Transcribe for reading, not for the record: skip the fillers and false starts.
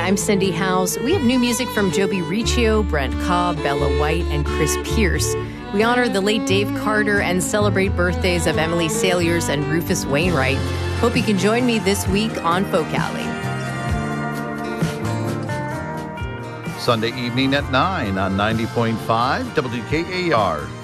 I'm Cindy Howes. We have new music from Joby Riccio, Brent Cobb, Bella White, and Chris Pierce. We honor the late Dave Carter and celebrate birthdays of Emily Saliers and Rufus Wainwright. Hope you can join me this week on Folk Alley. Sunday evening at 9 on 90.5 WKAR.